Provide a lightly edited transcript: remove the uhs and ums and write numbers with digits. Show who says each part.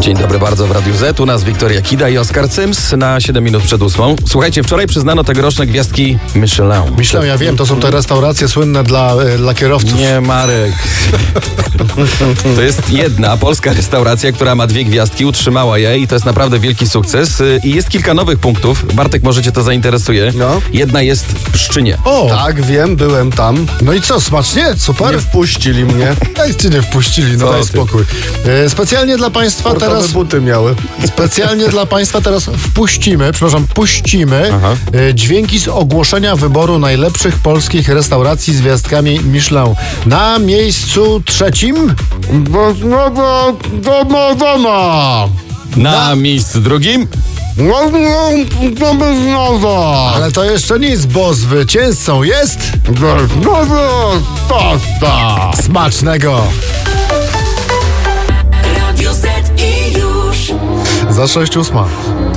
Speaker 1: Dzień dobry bardzo w Radiu Z. U nas Wiktoria Kida i Oskar Cyms na 7 minut przed 8. Słuchajcie, wczoraj przyznano tegoroczne gwiazdki Michelin.
Speaker 2: Michelin, ja wiem, to są te restauracje słynne dla kierowców.
Speaker 1: Nie, Marek. To jest jedna polska restauracja, która ma 2 gwiazdki, utrzymała je i to jest naprawdę wielki sukces. I jest kilka nowych punktów. Bartek, może cię to zainteresuje.
Speaker 2: No.
Speaker 1: Jedna jest w Pszczynie.
Speaker 2: O! Tak, wiem, byłem tam. No i co, smacznie? Super?
Speaker 3: Nie wpuścili mnie.
Speaker 2: Jak cię nie wpuścili, no
Speaker 1: Co
Speaker 2: daj
Speaker 1: ty?
Speaker 2: spokój. Specjalnie dla Państwa
Speaker 3: Sportowe
Speaker 2: teraz...
Speaker 3: buty miały.
Speaker 2: Specjalnie dla Państwa teraz puścimy
Speaker 1: Aha.
Speaker 2: dźwięki z ogłoszenia wyboru najlepszych polskich restauracji z gwiazdkami Michelin. Na miejscu 3.
Speaker 1: Na miejscu 2.
Speaker 2: Ale to jeszcze nic, bo zwycięzcą jest... Smacznego!
Speaker 4: Radio Z i już.
Speaker 2: Za 6:08.